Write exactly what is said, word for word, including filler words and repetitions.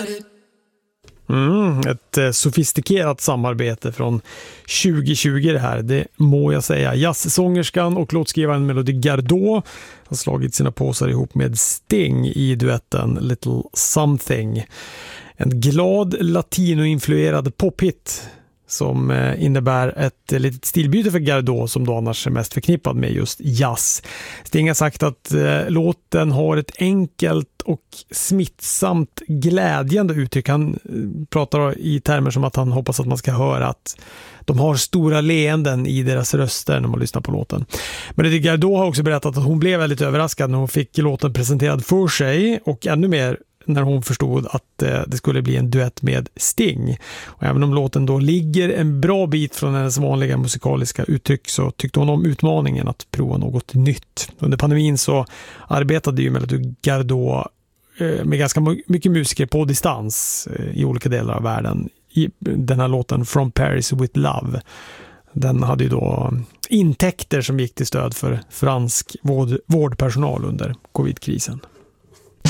Mm, ett eh, sofistikerat samarbete från tjugo tjugo det här, det må jag säga. Jazzsångerskan och låtskrivaren Melody Gardot har slagit sina påsar ihop med Sting i duetten Little Something. En glad latinoinfluerad pophit som innebär ett litet stilbyte för Gardot som då annars är mest förknippad med just jazz. Sting har sagt att eh, låten har ett enkelt och smittsamt glädjande uttryck. Han eh, pratar i termer som att han hoppas att man ska höra att de har stora leenden i deras röster när man lyssnar på låten. Men det Gardot har också berättat att hon blev väldigt överraskad när hon fick låten presenterad för sig och ännu mer när hon förstod att eh, det skulle bli en duett med Sting. Och även om låten då ligger en bra bit från hennes vanliga musikaliska uttryck så tyckte hon om utmaningen att prova något nytt. Under pandemin så arbetade ju Melody Gardot eh, med ganska mycket musiker på distans eh, i olika delar av världen. I den här låten From Paris with Love. Den hade ju då intäkter som gick till stöd för fransk vård- vårdpersonal under covidkrisen.